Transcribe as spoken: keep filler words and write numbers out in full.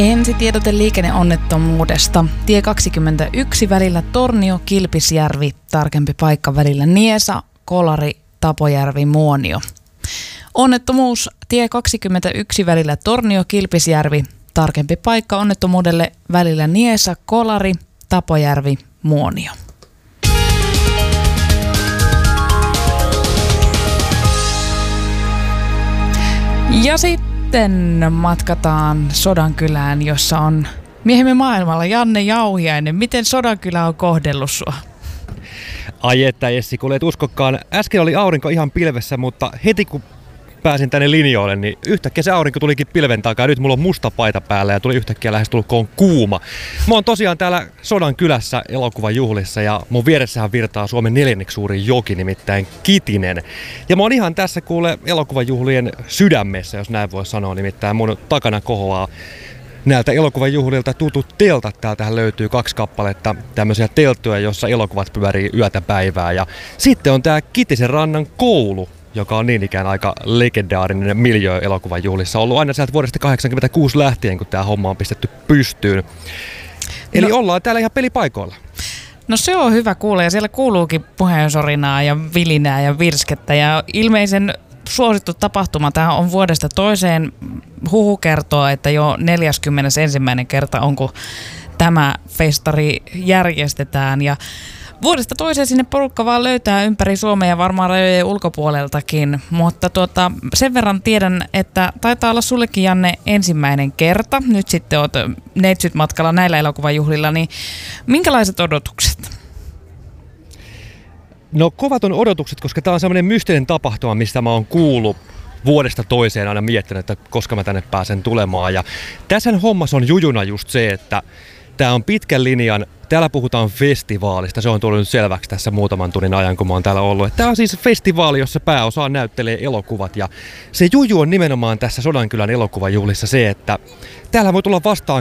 Ensitiedote liikenneonnettomuudesta. Tie kaksikymmentäyksi välillä Tornio-Kilpisjärvi, tarkempi paikka välillä Niesa, Kolari, Tapojärvi, Muonio. Onnettomuus tie kaksikymmentäyksi välillä Tornio-Kilpisjärvi, tarkempi paikka onnettomuudelle välillä Niesa, Kolari, Tapojärvi, Muonio. Ja sitten matkataan Sodankylään, jossa on miehemme maailmalla Janne Jauhiainen. Miten Sodankylä on kohdellut sua? Ai että Essi, kun et uskokaan. Äsken oli aurinko ihan pilvessä, mutta heti kun pääsin tänne linjoille, niin yhtäkkiä se aurinko tulikin pilven takaa. Nyt mulla on musta paita päällä ja tuli yhtäkkiä lähestulkoon kuuma. Mä oon tosiaan täällä Sodankylässä elokuvajuhlissa ja mun vieressähän virtaa Suomen neljänneksi suurin joki, nimittäin Kitinen. Ja mä oon ihan tässä kuule elokuvajuhlien sydämessä, jos näin voi sanoa, nimittäin mun takana kohoaa näiltä elokuvajuhlilta tutut teltat. Täältähän löytyy kaksi kappaletta tämmöisiä telttoja, jossa elokuvat pyörii yötä päivää. Ja sitten on tää Kitisen rannan koulu, joka on niin ikään aika legendaarinen miljöö elokuvajuhlissa. Ollut aina sieltä vuodesta kahdeksankymmentäkuusi lähtien, kun tämä homma on pistetty pystyyn. Eli no, ollaan täällä ihan pelipaikoilla. No se on hyvä kuulla, ja siellä kuuluukin puheensorinaa ja vilinää ja virskettä. Ja ilmeisen suosittu tapahtuma tähän on vuodesta toiseen. Huhu kertoo, että jo neljäskymmenesensimmäinen kerta on, kun tämä festari järjestetään. Ja vuodesta toiseen sinne porukka vaan löytää ympäri Suomea ja varmaan rajojen ulkopuoleltakin, mutta tuota, sen verran tiedän, että taitaa olla sullekin, Janne, ensimmäinen kerta. Nyt sitten olet neitsyt matkalla näillä elokuvajuhlilla, niin minkälaiset odotukset? No kovat on odotukset, koska tämä on semmoinen mystinen tapahtuma, mistä mä oon kuullut vuodesta toiseen aina miettinyt, että koska mä tänne pääsen tulemaan. Ja tässä hommassa on jujuna just se, että tämä on pitkän linjan. Täällä puhutaan festivaalista, se on tullut nyt selväksi tässä muutaman tunnin ajan, kun mä oon täällä ollut. Tämä on siis festivaali, jossa pääosa näyttelee elokuvat, ja se juju on nimenomaan tässä Sodankylän elokuvajuhlissa se, että täällä voi tulla vastaan